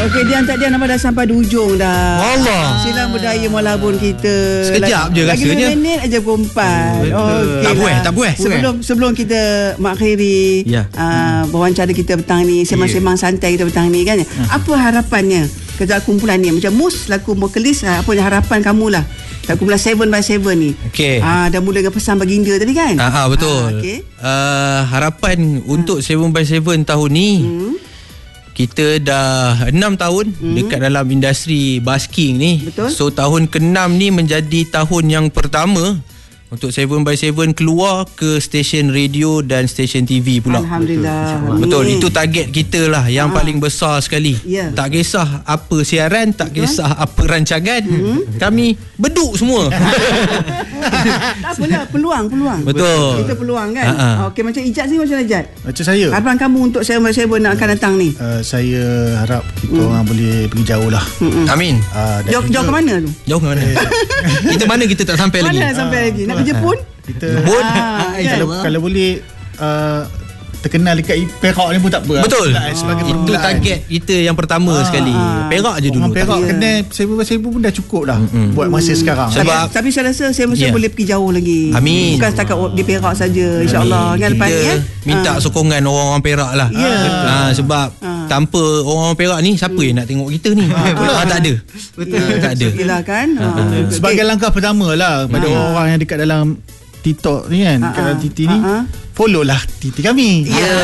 Okey, dia nampak dah sampai di ujung dah. Allah. Silang Budaya Molabun kita. Sekejap je lagi rasanya. Lagi 5 minit aja pukul 4. Okey. Tak buat. Sebelum kita mengakhiri wawancara kita petang ni, semang-semang santai kita petang ni kan. Apa harapannya kepada kumpulan ni? Macam Mus laku vokalis, apa harapan kamu lah kat kumpulan 7x7 ni? Okey. Dah mula dengan pesan baginda tadi kan? Betul. Okay. Harapan untuk 7x7 tahun ni, kita dah 6 tahun dekat dalam industri basking ni. Betul. So tahun ke-6 ni menjadi tahun yang pertama untuk 7x7 keluar ke stesen radio dan stesen TV pula. Alhamdulillah. Betul. Itu target kita lah yang paling besar sekali. Tak kisah apa siaran, tak kisah apa rancangan, kami beduk semua. Tak apalah, peluang. Betul. Kita peluang kan. Okey, macam Ijat ni, macam Ijat? Macam saya, harapan kamu untuk 7x7 nak akan datang ni? saya harap kita orang boleh pergi jauh lah. Amin. Jauh ke mana tu? Jauh ke mana? Kita mana kita tak sampai lagi? Mana sampai lagi? Nak ke Jepun? Kita Kan? kalau boleh terkenal dekat Perak ni pun tak apa. Betul. Sebagai Itu permulaan. target kita yang pertama sekali. Perak je dulu. Orang Perak kena 7x7 pun dah cukup dah buat masa sekarang. Tapi saya rasa saya mesti boleh pergi jauh lagi. Amin. Bukan setakat di Perak saja, insya-Allah. Kan lepas ni minta sokongan orang-orang Perak lah. Sebab tanpa orang-orang Perak ni, siapa yang nak tengok kita ni? Tak ada. Betul. Tak ada. Yelah kan. Sebagai langkah pertama lah pada orang-orang yang dekat dalam TikTok ni kan, dekat dalam TT ni, follow lah TT kami.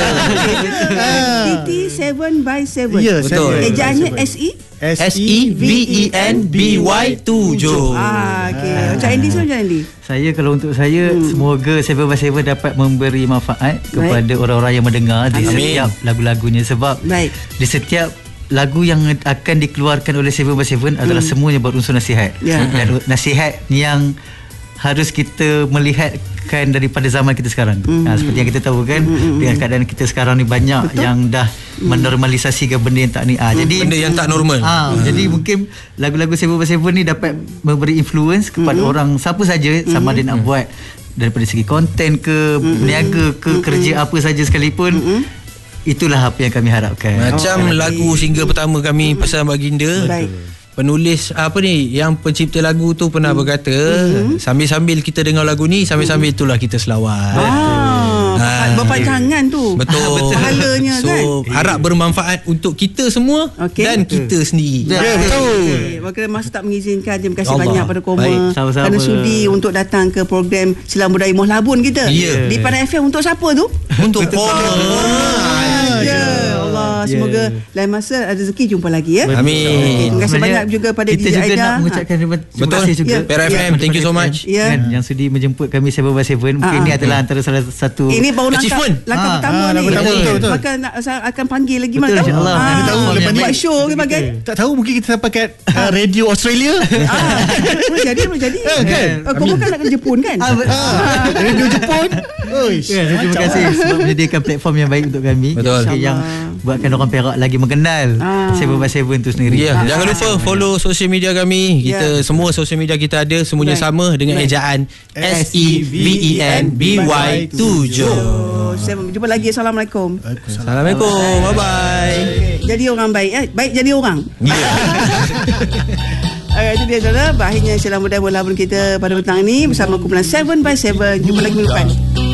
TT 7x7. Betul. Ejaannya SEVENBY7. Okey. Macam Andy, macam Andy? Saya, kalau untuk saya, semoga 7x7 dapat memberi manfaat kepada orang-orang yang mendengar di setiap lagu-lagunya. Sebab di setiap lagu yang akan dikeluarkan oleh 7x7 adalah semuanya berunsur nasihat. Dan nasihat yang harus kita melihatkan daripada zaman kita sekarang. Seperti yang kita tahu kan, dengan keadaan kita sekarang ni banyak yang dah menormalisasikan benda yang tak ni. Jadi benda yang tak normal. Jadi mungkin lagu-lagu 7x7 ni dapat memberi influence kepada orang siapa saja, sama ada nak buat daripada segi konten ke, berniaga ke, kerja apa saja sekalipun. Itulah apa yang kami harapkan. Macam lagu single pertama kami, Pesan Baginda. Penulis yang pencipta lagu tu pernah berkata, sambil-sambil kita dengar lagu ni, sambil-sambil itulah kita selawat. Berpanjangan tu. Betul. Pahalanya kan. So harap bermanfaat untuk kita semua dan kita sendiri. Betul. Maka masa tak mengizinkan, terima kasih banyak pada Koma kerana sudi untuk datang ke program Silang Budaya Molabun kita di Padang FM. Untuk siapa tu? Untuk Koma. Allah, semoga lain masa ada rezeki jumpa lagi ya. Amin. Terima kasih banyak juga pada kita DJ juga Aida. nak mengucapkan terima kasih juga Perak FM, thank you so much yang sudi menjemput kami 7x7. Mungkin ini adalah antara salah satu ini baru langkah pertama ni. Betul. Maka akan panggil lagi betul, mana insyaAllah. Tahu lepas ni buat show ke bagai. Tak tahu, mungkin kita sampai kat radio Australia. Boleh jadi kan. Kau bukan nak ke Jepun kan? Radio Jepun. Terima kasih sebab menyediakan platform yang baik untuk kami. Betul. Yang buatkan orang Perak lagi mengenal 7x7 tu sendiri. Jangan lupa follow sosial media kami. Kita semua sosial media kita ada semuanya sama dengan ejaan SEVENBY7. Jumpa lagi. Assalamualaikum. Assalamualaikum. Bye bye. Jadi orang baik. Baik jadi orang. Itu dia saudara. Akhirnya Silang Budaya Molabun kita pada petang ni bersama kumpulan 7x7. Jumpa lagi minggu depan.